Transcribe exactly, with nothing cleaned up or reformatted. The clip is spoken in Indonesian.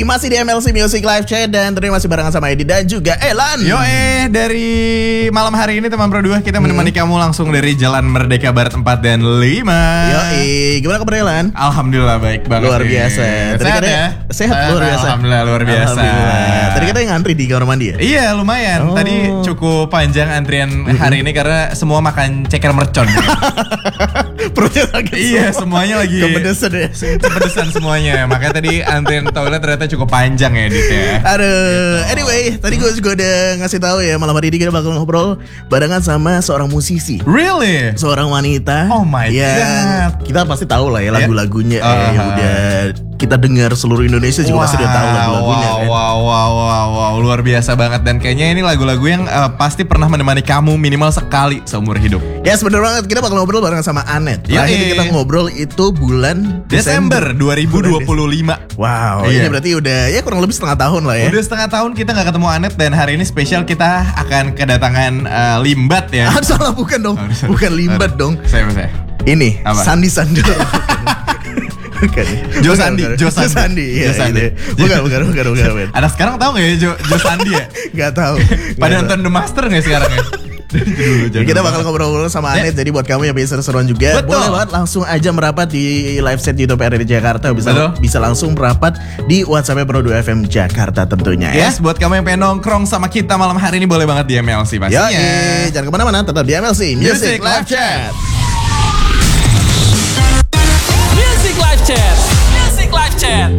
masih di M L C Music Live Chat dan terima masih barengan sama Edi dan juga Elan. Yo eh dari malam hari ini teman Pro dua kita menemani hmm. kamu langsung dari Jalan Merdeka Barat empat dan lima. Yo eh gimana kabar Elan? Alhamdulillah baik banget. Luar biasa. Tadi sehat katanya, ya? Sehat luar biasa. Alhamdulillah luar biasa. Alhamdulillah. Tadi katanya ngantri di kamar mandi ya? Iya lumayan. Oh. Tadi cukup panjang antrian mm-hmm. hari ini karena semua makan ceker mercon. Perutnya sakit. Iya semuanya lagi kepedesan ya. Kepedesan semuanya. Makanya tadi antrian toilet ternyata cukup panjang ya Dit ya. Aduh, gitu. Anyway, tadi gue juga udah ngasih tahu ya malam hari ini kita bakal ngobrol barengan sama seorang musisi. Really? Seorang wanita. Oh my yang god. Kita pasti tahu lah ya lagu-lagunya yeah. uh-huh. eh, yang udah kita dengar seluruh Indonesia juga wow, pasti udah tahu lagu-lagunya wow, kan. Wow, wow, wow, wow, luar biasa banget dan kayaknya ini lagu-lagu yang uh, pasti pernah menemani kamu minimal sekali seumur hidup. Ya yes, bener banget, kita bakal ngobrol barengan sama Anet. Terakhir kita ngobrol itu bulan Desember, Desember dua ribu dua puluh lima. Wow, iya. Ini berarti udah ya kurang lebih setengah tahun lah ya. Udah setengah tahun kita gak ketemu Anet dan hari ini spesial kita akan kedatangan uh, Limbat ya. Ah, salah bukan dong, oh, bukan Limbat dong. Saya saya. Ini apa? Sandi Sandoro. Bukan. Jo Sandi, Jo Sandi. Jo Sandi, ya, Jo Sandi. Bukan, bukan, bukan, bukan, bukan. Anak sekarang tahu nggak ya Jo, Jo Sandi ya? Gak tahu. Pada nonton The Master nggak sekarang ya? Dulu, kita bakal ngobrol-ngobrol sama Anet. Jadi buat kamu yang bisa seru-seruan juga, betul. boleh banget langsung aja merapat di live set YouTube R R D Jakarta. Bisa betul. bisa langsung merapat di WhatsApp Pro dua F M Jakarta tentunya ya. Yes, buat kamu yang pengen nongkrong sama kita malam hari ini boleh banget di M L C pastinya. Ya, jangan kemana-mana, tetap di M L C Music, Music Live Chat. Music Live Chat. Music Live Chat.